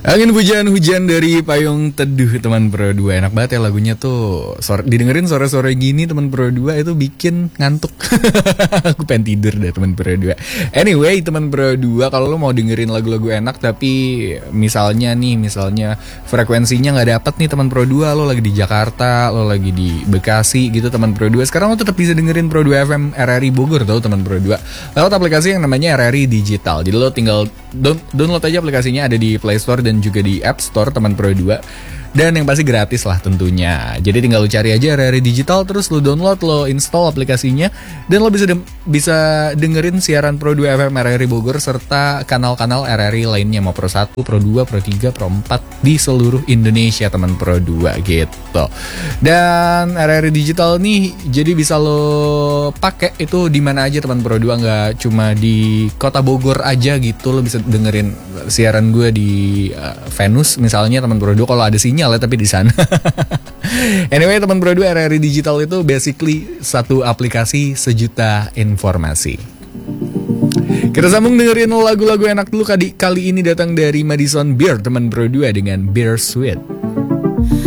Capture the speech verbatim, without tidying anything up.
Angin hujan-hujan dari payung teduh teman Pro dua. Enak banget ya lagunya tuh. Sore, didengerin sore-sore gini teman Pro dua itu bikin ngantuk. Aku pengen tidur deh teman Pro dua. Anyway teman Pro dua, kalau lo mau dengerin lagu-lagu enak tapi misalnya nih, misalnya frekuensinya gak dapet nih teman Pro dua, lo lagi di Jakarta, lo lagi di Bekasi gitu teman Pro dua. Sekarang lo tetap bisa dengerin Pro dua F M R R I Bogor tau teman Pro dua. Lewat aplikasi yang namanya R R I Digital. Jadi lo tinggal download aja aplikasinya, ada di Play Store dan juga di App Store teman Pro dua. Dan yang pasti gratis lah tentunya. Jadi tinggal lu cari aja R R I Digital, terus lu download, lo install aplikasinya, dan lo bisa de- bisa dengerin siaran Pro dua F M R R I Bogor serta kanal-kanal R R I lainnya, mau Pro satu, Pro dua, Pro tiga, Pro empat di seluruh Indonesia teman Pro dua gitu. Dan R R I Digital nih jadi bisa lo pakai itu di mana aja teman Pro dua, nggak cuma di Kota Bogor aja gitu. Lo bisa dengerin siaran gue di uh, Venus misalnya teman Pro dua kalau ada sinyal ya, tapi di sana. Anyway teman Pro dua, R R I Digital itu basically satu aplikasi sejuta informasi. Kita sambung dengerin lagu-lagu enak dulu. Kali, kali ini datang dari Madison Beer teman Pro dua dengan Beer Sweet.